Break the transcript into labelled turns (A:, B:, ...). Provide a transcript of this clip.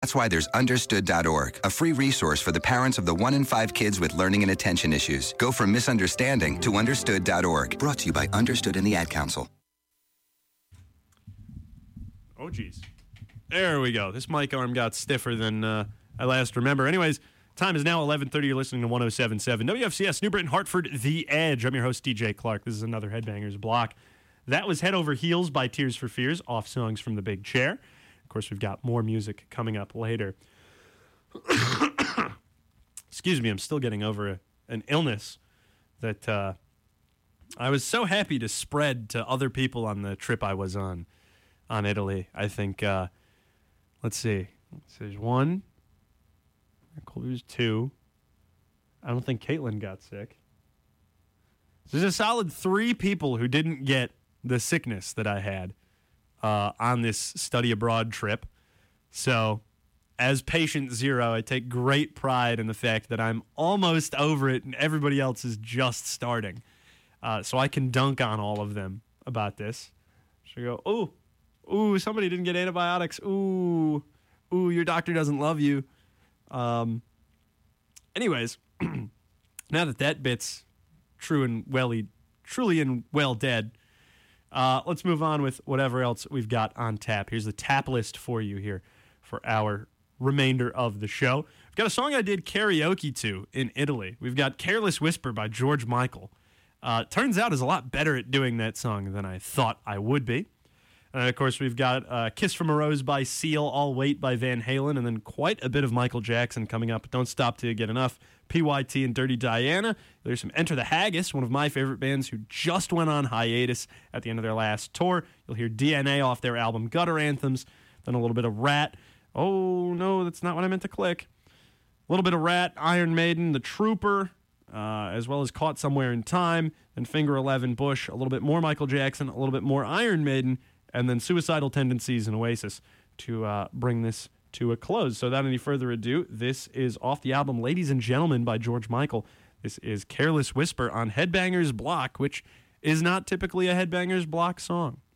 A: That's why there's Understood.org, a free resource for the parents of the 1 in 5 kids with learning and attention issues. Go from misunderstanding to Understood.org. Brought to you by Understood and the Ad Council.
B: Oh, geez. There we go. This mic arm got stiffer than I last remember. Anyways, time is now 11:30. You're listening to 107.7 WFCS, New Britain, Hartford, The Edge. I'm your host, DJ Clark. This is another Headbangers block. That was Head Over Heels by Tears for Fears, off songs from The Big Chair. Of course, we've got more music coming up later. Excuse me, I'm still getting over an illness that I was so happy to spread to other people on the trip I was on Italy. I think, let's see. There's one. There's two. I don't think Caitlin got sick. There's a solid 3 people who didn't get the sickness that I had on this study abroad trip. So, as patient zero, I take great pride in the fact that I'm almost over it and everybody else is just starting. So I can dunk on all of them about this. So go, ooh, somebody didn't get antibiotics. Ooh, your doctor doesn't love you. Anyways, now that bit's truly and well dead, let's move on with whatever else we've got on tap. Here's the tap list for you here for our remainder of the show. We've got a song I did karaoke to in Italy. We've got Careless Whisper by George Michael. Turns out is a lot better at doing that song than I thought I would be. And, of course, we've got Kiss from a Rose by Seal, All Wait by Van Halen, and then quite a bit of Michael Jackson coming up. Don't stop till you get enough. PYT and Dirty Diana. There's some Enter the Haggis, one of my favorite bands who just went on hiatus at the end of their last tour. You'll hear DNA off their album Gutter Anthems, then a little bit of Rat. Oh, no, that's not what I meant to click. A little bit of Rat, Iron Maiden, The Trooper, as well as Caught Somewhere in Time, then Finger 11, Bush, a little bit more Michael Jackson, a little bit more Iron Maiden, and then Suicidal Tendencies and Oasis to bring this to a close. So without any further ado, this is off the album Ladies and Gentlemen by George Michael. This is Careless Whisper on Headbangers Block, which is not typically a Headbangers Block song.